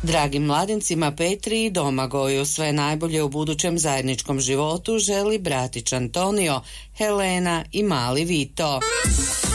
Dragim mladencima Petri i Domagoju sve najbolje u budućem zajedničkom životu želi bratić Antonio, Helena i mali Vito.